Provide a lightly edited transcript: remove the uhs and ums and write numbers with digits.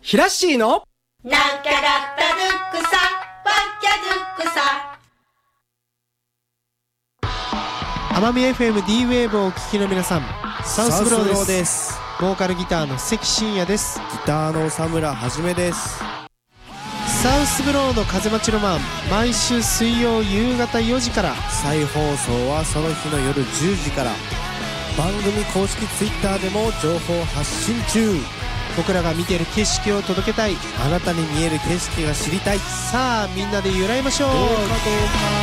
ヒラッシーのなんきゃがったルックサ、ワッキャズックサ。 奄美 FM D-Wave をお聞きの皆さん、サウスブローです。 す。 ボーカルギターの関真也です。 ギターの佐村はじめです。 サウスブローの風待ちロマン、毎週水曜夕方4時から。 再放送はその日の夜10時から。番組公式ツイッターでも情報発信中。 僕らが見ている景色を届けたい。 あなたに見える景色が知りたい。 さあみんなで揺らいましょう。 どうかどうか。